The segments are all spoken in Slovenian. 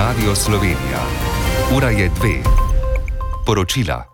Radio Slovenija. Ura je 2. Poročila.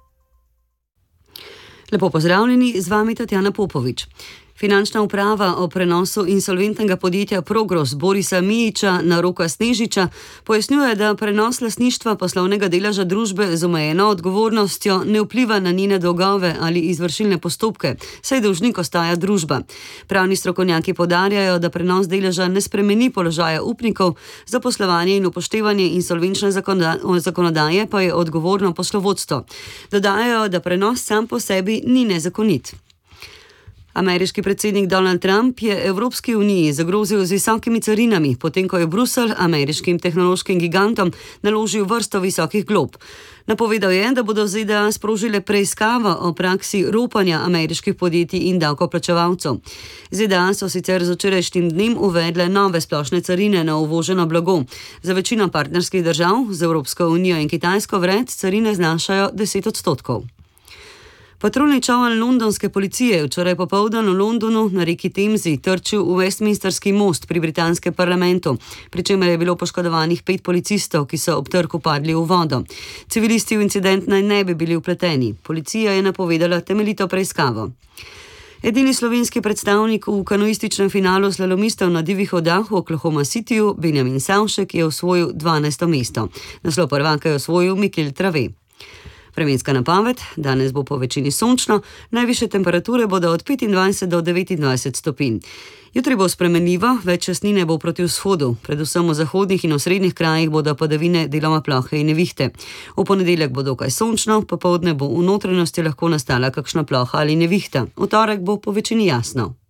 Lepo pozdravljeni, z vami Tatjana Popovič. Finančna uprava o prenosu insolventnega podjetja Progros Borisa Mijića na Roka Snežiča pojasnjuje, da prenos lastništva poslovnega deleža družbe z omejeno odgovornostjo ne vpliva na njene dolgove ali izvršilne postopke, saj dolžnik ostaja družba. Pravni strokovnjaki poudarjajo, da prenos deleža ne spremeni položaja upnikov, za poslovanje in upoštevanje insolvenčne zakonodaje pa je odgovorno poslovodstvo. Dodajajo, da prenos sam po sebi ni nezakonit. Ameriški predsednik Donald Trump je Evropski uniji zagrozil z visokimi carinami, potem ko je Bruselj ameriškim tehnološkim gigantom naložil vrsto visokih glob. Napovedal je, da bodo ZDA sprožile preiskavo o praksi ropanja ameriških podjetij in davkoplačevalcev. ZDA so sicer z včerajšnjim dnem uvedle nove splošne carine na uvoženo blago. Za večino partnerskih držav, z Evropsko unijo in Kitajsko vred, carine znašajo 10%. Patrulni čoln londonske policije je včeraj popoldan v Londonu na reki Temzi trčil v Westminsterski most pri britanskem parlamentu, pri čemer je bilo poškodovanih 5 policistov, ki so ob trku padli v vodo. Civilisti v incident naj ne bi bili vpleteni. Policija je napovedala temeljito preiskavo. Edini slovenski predstavnik v kanuističnem finalu slalomistov na divjih vodah v Oklahoma Cityju, Benjamin Savšek, je osvojil 12. mesto. Naslov prvaka je osvojil Mikel Trave. Vremenska napoved: danes bo po večini sončno, najvišje temperature bodo od 25 do 29 stopinj. Jutri bo spremenljivo, več jasnine bo proti vzhodu, predvsem v zahodnih in osrednjih krajih bodo padavine deloma plohe in nevihte. V ponedeljek bo dokaj sončno, popoldne bo v notranjosti lahko nastala kakšna ploha ali nevihta. V torek bo po večini jasno.